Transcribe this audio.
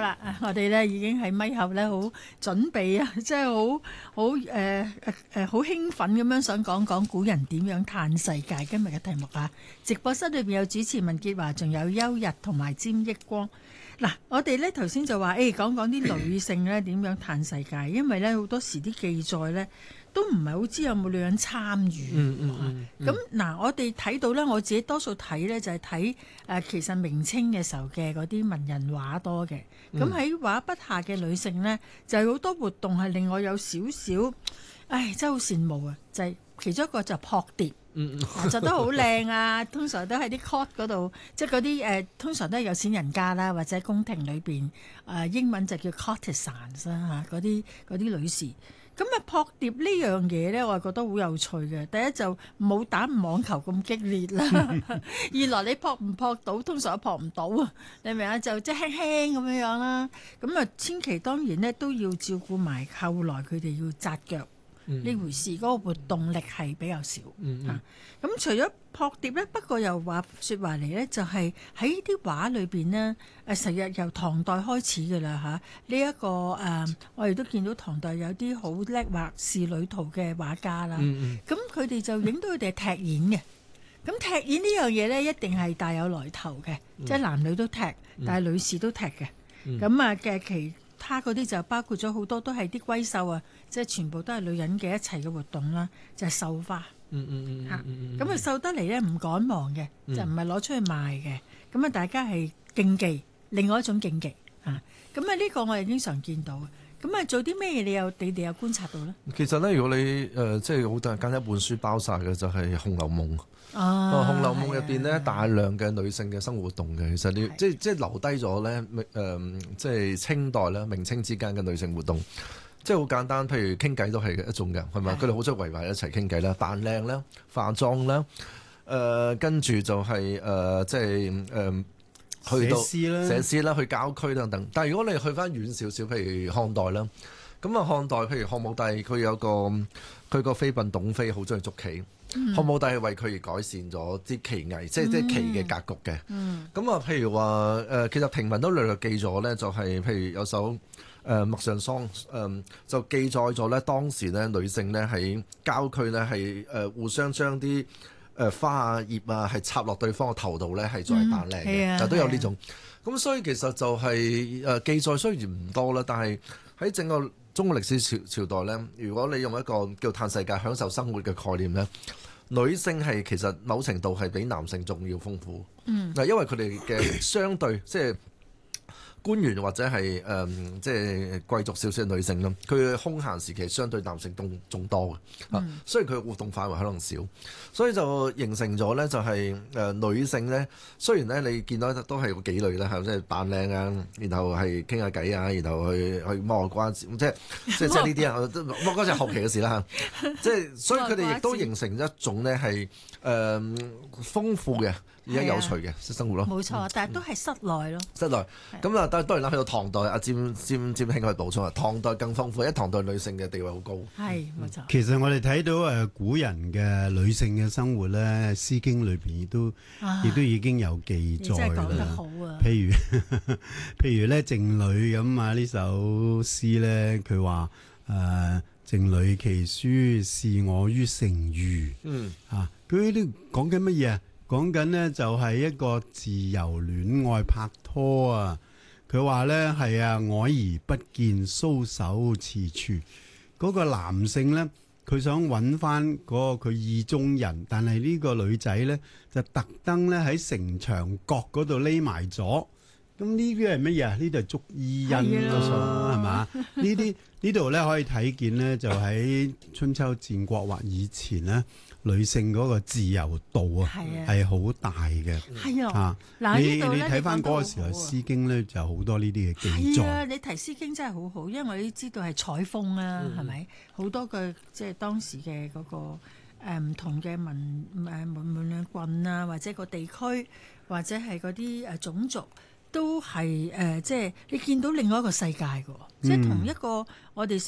啦，我哋咧已經喺咪後咧好準備啊，即係好興奮咁樣想講講古人點樣嘆世界。今日嘅題目啊，直播室裏邊有主持文潔華，仲有邱日同埋詹益光。嗱，我哋咧頭先就話講講啲女性咧點樣嘆世界，因為咧好多時啲記載咧都唔係好知有冇女人參與。咁嗱，我哋睇到咧，我自己多數睇咧就係睇其實明清嘅時候嘅嗰啲文人畫多嘅。咁喺畫筆下嘅女性咧，就係好多活動係令我有少少，真係好羨慕啊！就係其中一個就撲蝶。就都好靚啊！通常都喺啲 court 嗰度，即係嗰啲通常都係有錢人家啦，或者宮廷裏邊英文就叫 courtesans 啦嚇，嗰啲女士。咁撲蝶呢樣嘢咧，我係覺得好有趣嘅。第一就冇打網球咁激烈啦，二來你撲唔撲到，通常都撲唔到啊！你明啊？就即係輕輕咁樣樣啦。咁啊，千祈當然咧都要照顧埋後來佢哋要紮腳。呢回事嗰個活動力係比較少嚇。咁除咗撲蝶咧，不過又話説話嚟咧，就係喺啲畫裏邊呢，成日由唐代開始嘅啦嚇。呢一個我哋都見到唐代有啲好叻畫仕女圖嘅畫家啦。咁佢哋就影到佢哋踢毽嘅。咁踢毽呢樣嘢咧，一定係大有來頭嘅，即係男女都踢，但係女士都踢嘅。咁嘅他嗰啲就包括咗好多都係啲閨秀啊，即係全部都係女人嘅一齊嘅活動啦，就係繡花。咁佢繡得嚟咧唔趕忙嘅，就唔係攞出去賣嘅。咁啊，大家係競技，另外一種競技嚇。咁啊，呢個我哋經常見到嘅。咁啊，做啲咩嘢？你哋有觀察到咧？ 其實咧，如果你即係好大間一本書包晒嘅，就係《紅樓夢》。紅樓夢入邊咧，大量嘅女性嘅生活活動嘅，其實你即係留低咗咧，即係清代咧、明清之間嘅女性活動，即係好簡單。譬如傾偈都係一種嘅，係咪？佢哋好中意圍埋一齊傾偈啦，扮靚啦、化妝啦，跟住就係即係去到寫詩啦，去郊區等等。但係如果你去翻遠少少，譬如漢代啦，咁啊漢代譬如漢武帝，佢有佢個妃嬪董妃好中意捉棋。漢武帝係為佢而改善咗啲棋藝，即係棋嘅格局嘅。咁啊，譬如話其實平民都略略記咗咧，就係譬如有首《陌上桑》，就記載咗咧當時咧女性咧喺郊區咧係互相將啲花啊葉啊係插落對方嘅頭度咧係作為扮靚嘅，但都有呢種。咁所以其實就係記載雖然唔多啦，但係喺整個中國歷史朝代咧，如果你用一個叫嘆世界享受生活嘅概念咧，女性係其實某程度係比男性仲要豐富。嗱，因為佢哋嘅相對即係官員或者係即係貴族少少嘅女性啦，佢嘅空閒時期相對男性仲多嘅。雖然佢嘅活動範圍可能少，所以就形成咗咧就係女性咧，雖然咧你見到都係個妓女啦，係即係扮靚啊，然後係傾下偈啊，然後去摸下關節，即係呢啲啊，摸嗰陣後期嘅事啦嚇。即係所以佢哋亦都形成一種咧係豐富嘅而家有趣嘅生活咯。 冇錯，但係都係室內咯。室內咁啊，當然啦，去到唐代，阿詹兄可以補充啊，唐代更豐富，因為唐代女性嘅地位好高。 係冇錯。 其實我哋睇到古人嘅女性嘅生活咧，《詩經》裏邊亦都已經有記載啦。真係講得好啊！譬如咧，剩女咁啊，呢首詩咧，佢話剩女其書示我於成虞。佢呢講緊乜嘢啊？講緊呢就係一個自由戀愛拍拖啊！佢話呢係啊，愛而不見，搔首踟蹰。嗰個男性呢，佢想揾翻嗰個佢意中人，但係呢個女仔呢，就特登咧喺城牆角嗰度匿埋咗。咁呢啲係乜嘢啊？呢度係捉伊人咯，係嘛？呢度咧可以睇見呢，就喺春秋戰國或以前呢，女性嗰個自由度啊係好大嘅。 係啊， 你睇翻嗰個時候《詩經》咧就好多呢啲嘅記載。 係啊，你提《詩經》真係好好，因為我哋都知道係採風啦，係咪？好多嘅即係當時嘅嗰個唔同嘅無論郡啊，或者個地區，或者係嗰啲種族。都係即係你見到另外一個世界嘅，即係同一個我哋